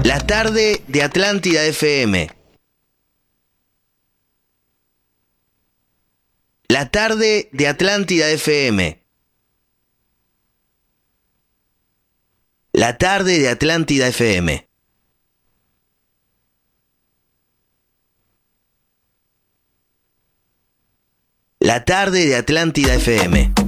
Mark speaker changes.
Speaker 1: La tarde de Atlántida FM. La tarde de Atlántida FM. La tarde de Atlántida FM. La tarde de Atlántida FM.